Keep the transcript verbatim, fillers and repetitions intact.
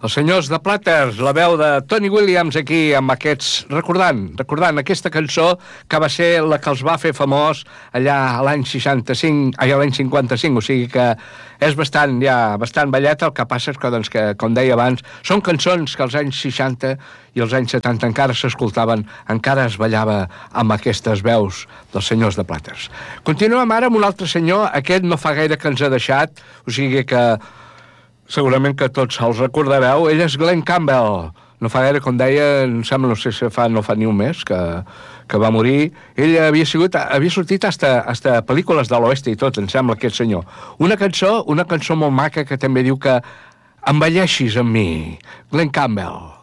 Els senyors de Platters, la veu de Tony Williams aquí amb aquests... Recordant, recordant aquesta cançó que va ser la que els va fer famós allà a l'any seixanta-cinc, ai, a l'any cinquanta-cinc, o sigui que és bastant, ja, bastant balleta. El que passa és que, doncs, que, com deia abans, són cançons que als anys seixanta i als anys setanta encara s'escoltaven, encara es ballava amb aquestes veus dels senyors de Platters. Continuem ara amb un altre senyor, aquest no fa gaire que ens ha deixat, o sigui que segurament que tots els recordareu. Ell és Glen Campbell. No fa gaire, com deia, em sembla, no sé si fa, no fa ni un mes que, que va morir. Ell havia, sigut, havia sortit hasta, hasta pel·lícules de l'oeste i tot, em sembla, aquest senyor. Una cançó, una cançó molt maca que també diu que envelleixis amb mi. Glen Campbell.